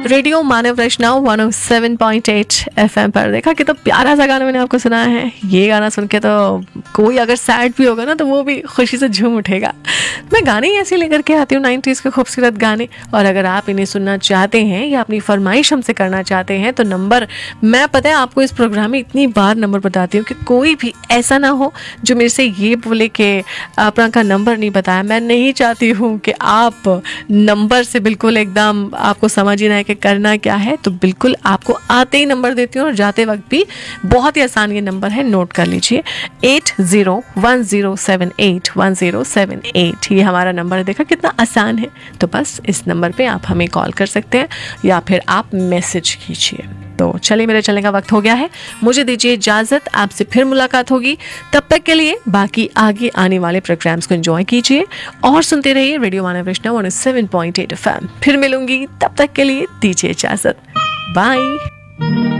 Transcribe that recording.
Radio मानव वैष्णव 107.8 FM पर। देखा कितना प्यारा सा गाना मैंने आपको सुनाया है। ये गाना सुन के तो कोई अगर सैड भी होगा ना तो वो भी खुशी से झूम उठेगा। मैं गाने ही ऐसे लेकर के आती हूँ 90s के खूबसूरत गाने, और अगर आप इन्हें सुनना चाहते हैं या अपनी फरमाइश हमसे करना चाहते हैं तो नंबर, मैं पता है आपको इस प्रोग्राम में इतनी बार नंबर बताती हूँ कि कोई भी ऐसा ना हो जो मेरे से ये बोले कि अपना का नंबर नहीं बताया। मैं नहीं चाहती हूँ कि आप नंबर से बिल्कुल एकदम आपको समझ ही ना है कि करना क्या है, तो बिल्कुल आपको आते ही नंबर देती हूँ और जाते वक्त भी बहुत ही आसान ये नंबर है, नोट कर लीजिए 8010781078। ये हमारा नंबर है, देखा कितना आसान है। तो बस इस नंबर पे आप हमें कॉल कर सकते हैं या फिर आप मैसेज कीजिए। तो चलिए, मेरे चलने का वक्त हो गया है, मुझे दीजिए इजाजत। आपसे फिर मुलाकात होगी, तब तक के लिए बाकी आगे आने वाले प्रोग्राम्स को एंजॉय कीजिए और सुनते रहिए रेडियो मानव वैष्णव 107.8 FM। फिर मिलूंगी, तब तक के लिए दीजिए इजाजत। बाय।